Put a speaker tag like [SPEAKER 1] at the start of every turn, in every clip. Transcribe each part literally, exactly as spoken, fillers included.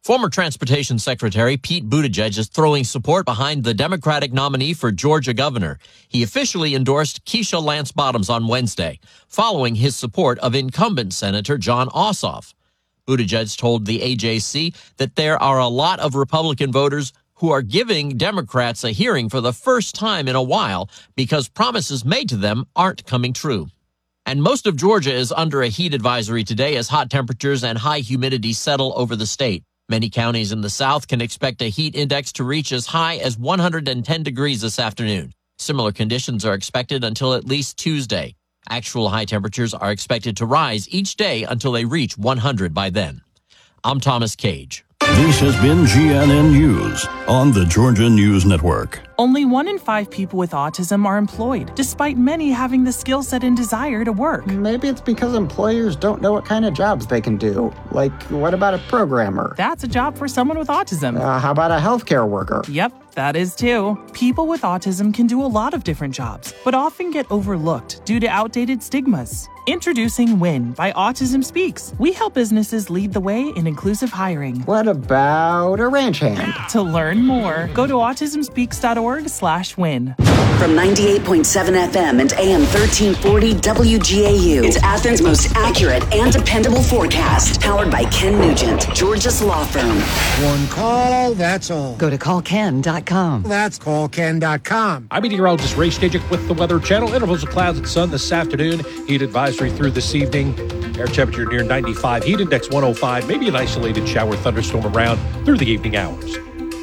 [SPEAKER 1] Former Transportation Secretary Pete Buttigieg is throwing support behind the Democratic nominee for Georgia governor. He officially endorsed Keisha Lance Bottoms on Wednesday, following his support of incumbent Senator Jon Ossoff. Buttigieg told the A J C that there are a lot of Republican voters who are giving Democrats a hearing for the first time in a while because promises made to them aren't coming true. And most of Georgia is under a heat advisory today as hot temperatures and high humidity settle over the state. Many counties in the south can expect a heat index to reach as high as one hundred ten degrees this afternoon. Similar conditions are expected until at least Tuesday. Actual high temperatures are expected to rise each day until they reach one hundred by then. I'm Thomas Cage.
[SPEAKER 2] This has been G N N News on the Georgia News Network.
[SPEAKER 3] Only one in five people with autism are employed, despite many having the skill set and desire to work.
[SPEAKER 4] Maybe it's because employers don't know what kind of jobs they can do. Like, what about a programmer?
[SPEAKER 3] That's a job for someone with autism.
[SPEAKER 4] Uh, how about a healthcare worker?
[SPEAKER 3] Yep, that is too. People with autism can do a lot of different jobs, but often get overlooked due to outdated stigmas. Introducing WIN by Autism Speaks. We help businesses lead the way in inclusive hiring.
[SPEAKER 4] What about a ranch hand?
[SPEAKER 3] To learn more, go to autism speaks dot org slash win.
[SPEAKER 5] From ninety-eight point seven F M and A M thirteen forty W G A U, it's Athens' most accurate and dependable forecast. Powered by Ken Nugent, Georgia's law firm.
[SPEAKER 6] One call, that's all.
[SPEAKER 7] Go to call ken dot com.
[SPEAKER 6] That's call ken dot com.
[SPEAKER 8] I'm meteorologist Ray Stajic with the Weather Channel. Intervals of clouds and sun this afternoon. Heat advisory through this evening. Air temperature near ninety-five. Heat index one oh five. Maybe an isolated shower thunderstorm around through the evening hours.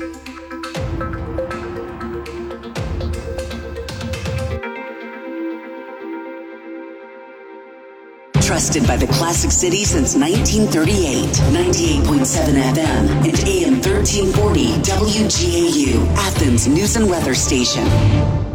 [SPEAKER 5] Trusted by the Classic City since nineteen thirty-eight. ninety-eight point seven F M and A M thirteen forty W G A U, Athens News and Weather Station.